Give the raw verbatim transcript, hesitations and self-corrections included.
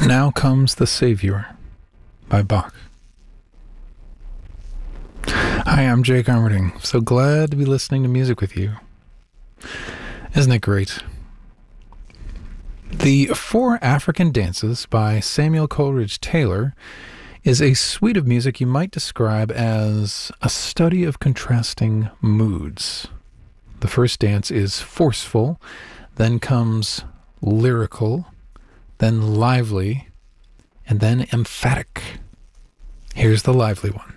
Now Comes the Savior by Bach. Hi, I'm Jake Armerding. So glad to be listening to music with you. Isn't it great? The Four African Dances by Samuel Coleridge Taylor is a suite of music you might describe as a study of contrasting moods. The first dance is forceful, then comes lyrical, then lively, and then emphatic. Here's the lively one.